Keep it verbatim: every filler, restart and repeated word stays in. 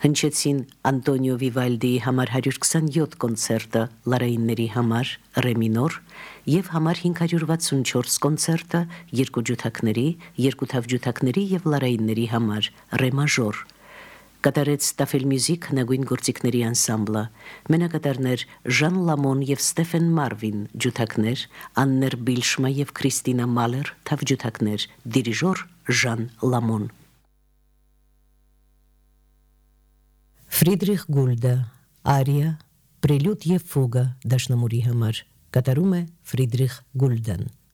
Հնչեցին Անտոնիո Վիվալդիի համար հարյուր քսանյոթ կոնցերտը լարայինների համար ռե մինոր և համար հինգ հարյուր վաթսունչորս կոնցերտը երկու ջութակների, երկու թավջութակների և լարայինների համար ռե մաժոր։ Կատարեց Տաֆել Մյուզիք հնագույն գործիքների անսամբլը, մենակատարներ Ժան Լամոն և Ստեֆեն Մարվին ջութակներ, Աններ Բիլշմա և Քրիստինա Մալեր թավջութակներ, դիրիժոր Ժան Լամոն։ Ֆրիդրիխ Գուլդը, արիա, պրելյուդ և ֆուգա դաշնամուրի համար, կատարում է Ֆրիդրիխ Գուլդեն։